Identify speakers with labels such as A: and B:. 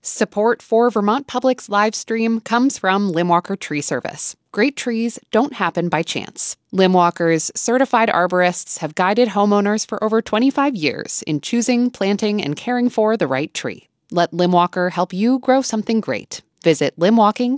A: Support for Vermont Public's live stream comes from Limwalker Tree Service. Great trees don't happen by chance. Limwalker's certified arborists have guided homeowners for over 25 years in choosing, planting, and caring for the right tree. Let Limwalker help you grow something great. Visit limwalking.com.